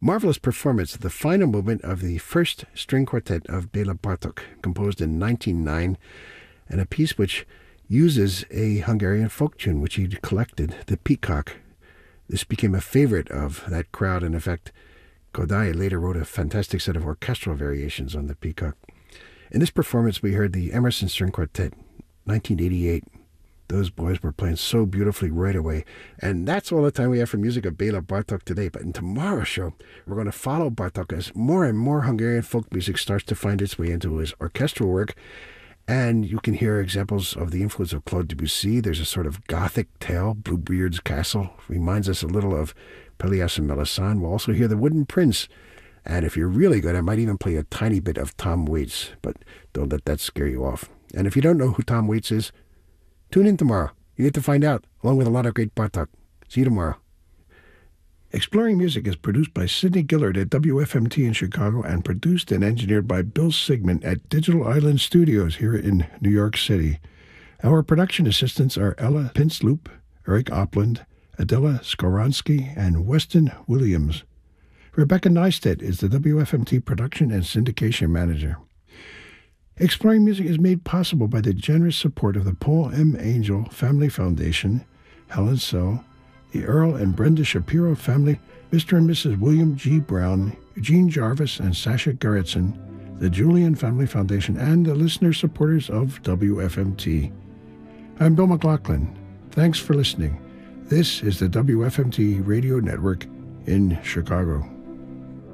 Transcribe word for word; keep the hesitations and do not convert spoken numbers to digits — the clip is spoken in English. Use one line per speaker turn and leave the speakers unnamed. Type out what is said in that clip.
Marvelous performance of the final movement of the first string quartet of Bela Bartok, composed in nineteen oh nine, and a piece which uses a Hungarian folk tune which he collected, the Peacock. This became a favorite of that crowd, and in fact, Kodály later wrote a fantastic set of orchestral variations on the Peacock. In this performance, we heard the Emerson String Quartet, nineteen eighty-eight. Those boys were playing so beautifully right away. And that's all the time we have for music of Bela Bartok today. But in tomorrow's show, we're going to follow Bartok as more and more Hungarian folk music starts to find its way into his orchestral work. And you can hear examples of the influence of Claude Debussy. There's a sort of Gothic tale, Bluebeard's Castle. Reminds us a little of Pelléas and Melisande. We'll also hear The Wooden Prince. And if you're really good, I might even play a tiny bit of Tom Waits. But don't let that scare you off. And if you don't know who Tom Waits is, tune in tomorrow. You get to find out, along with a lot of great Bartok. See you tomorrow. Exploring Music is produced by Sidney Gillard at W F M T in Chicago and produced and engineered by Bill Sigmund at Digital Island Studios here in New York City. Our production assistants are Ella Pinsloop, Eric Opland, Adela Skoronsky, and Weston Williams. Rebecca Neistat is the W F M T production and syndication manager. Exploring Music is made possible by the generous support of the Paul M. Angel Family Foundation, Helen So, the Earl and Brenda Shapiro family, Mister and Missus William G. Brown, Eugene Jarvis, and Sasha Gerritsen, the Julian Family Foundation, and the listener supporters of W F M T. I'm Bill McLaughlin. Thanks for listening. This is the W F M T Radio Network in Chicago.